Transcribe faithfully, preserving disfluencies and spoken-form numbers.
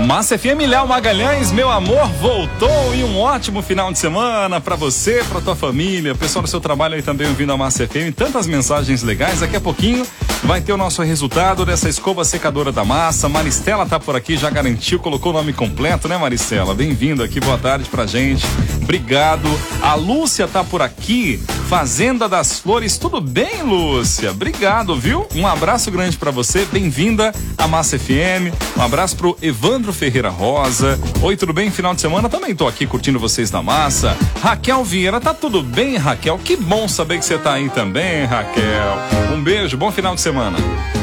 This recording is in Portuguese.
Massa F M, Léo Magalhães, meu amor, voltou e um ótimo final de semana pra você, pra tua família, pessoal do seu trabalho aí também ouvindo a Massa F M, tantas mensagens legais. Daqui a pouquinho vai ter o nosso resultado dessa escova secadora da massa. Maristela tá por aqui, já garantiu, colocou o nome completo, né, Maristela? Bem-vindo aqui, boa tarde pra gente, obrigado. A Lúcia tá por aqui, Fazenda das Flores, tudo bem, Lúcia? Obrigado, viu? Um abraço grande pra você, bem-vinda à Massa F M, um abraço pro Evandro Ferreira Rosa. Oi, tudo bem? Final de semana também tô aqui curtindo vocês da massa. Raquel Vieira, tá tudo bem, Raquel? Que bom saber que você tá aí também, Raquel. Um beijo, bom final de semana.